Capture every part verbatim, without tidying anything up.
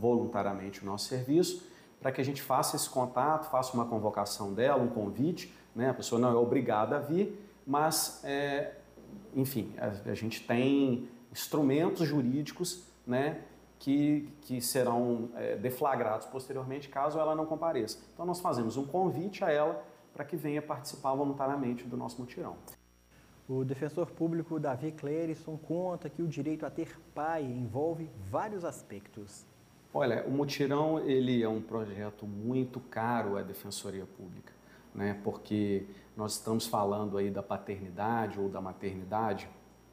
voluntariamente o nosso serviço, para que a gente faça esse contato, faça uma convocação dela, um convite, né? A pessoa não é obrigada a vir, mas, é, enfim, a, a gente tem instrumentos jurídicos, né, que, que serão é, deflagrados posteriormente caso ela não compareça. Então nós fazemos um convite a ela para que venha participar voluntariamente do nosso mutirão. O defensor público Davi Clérison conta que o direito a ter pai envolve vários aspectos. Olha, o mutirão ele é um projeto muito caro à Defensoria Pública, né? Porque nós estamos falando aí da paternidade ou da maternidade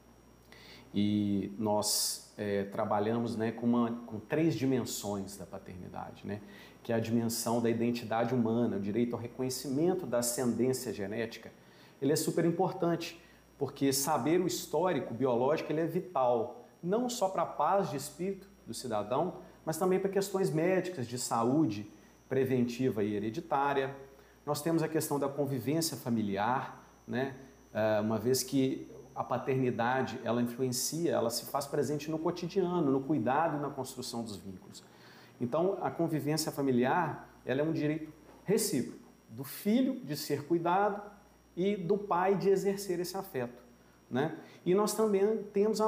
e nós é, trabalhamos, né, com, uma, com três dimensões da paternidade, né? Que é a dimensão da identidade humana, o direito ao reconhecimento da ascendência genética. Ele é super importante, porque saber o histórico biológico ele é vital, não só para a paz de espírito do cidadão, mas também para questões médicas, de saúde preventiva e hereditária. Nós temos a questão da convivência familiar, né? Uma vez que a paternidade ela influencia, ela se faz presente no cotidiano, no cuidado e na construção dos vínculos. Então, a convivência familiar ela é um direito recíproco, do filho de ser cuidado e do pai de exercer esse afeto, né? E nós também temos a,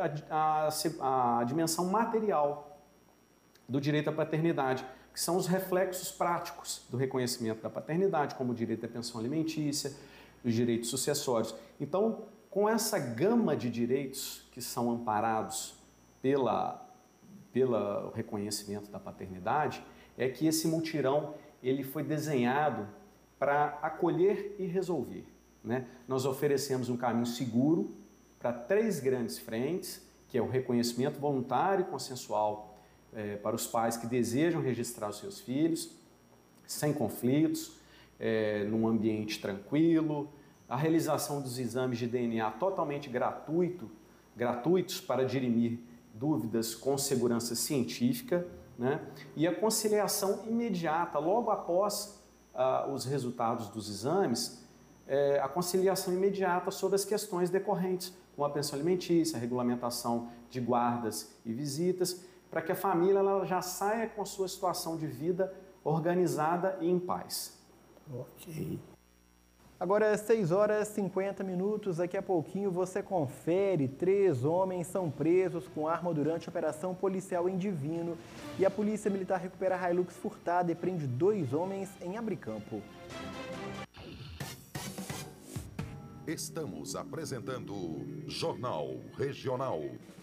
a, a, a dimensão material do direito à paternidade, que são os reflexos práticos do reconhecimento da paternidade, como o direito à pensão alimentícia, os direitos sucessórios. Então, com essa gama de direitos que são amparados pela, pelo reconhecimento da paternidade, é que esse mutirão ele foi desenhado para acolher e resolver, né? Nós oferecemos um caminho seguro para três grandes frentes, que é o reconhecimento voluntário e consensual É, para os pais que desejam registrar os seus filhos, sem conflitos, é, num ambiente tranquilo, a realização dos exames de D N A totalmente gratuito, gratuitos para dirimir dúvidas com segurança científica, né? E a conciliação imediata, logo após ah, os resultados dos exames, é, a conciliação imediata sobre as questões decorrentes, como a pensão alimentícia, a regulamentação de guardas e visitas, para que a família ela já saia com a sua situação de vida organizada e em paz. Ok. Agora, seis horas e cinquenta minutos, daqui a pouquinho você confere. Três homens são presos com arma durante a operação policial em Divino. E a Polícia Militar recupera a Hilux furtada e prende dois homens em Abricampo. Estamos apresentando Jornal Regional.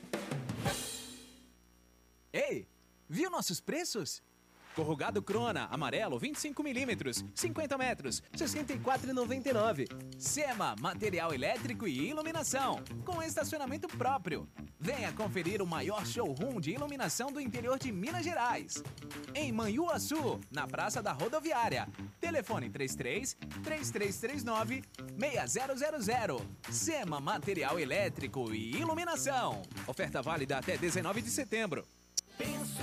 Ei, viu nossos preços? Corrugado Crona, amarelo, vinte e cinco milímetros, cinquenta metros, sessenta e quatro reais e noventa e nove centavos. Sema, material elétrico e iluminação, com estacionamento próprio. Venha conferir o maior showroom de iluminação do interior de Minas Gerais. Em Manhuaçu, na Praça da Rodoviária. Telefone três três, três três três nove, seis zero zero zero. Sema, material elétrico e iluminação. Oferta válida até dezenove de setembro. Pensa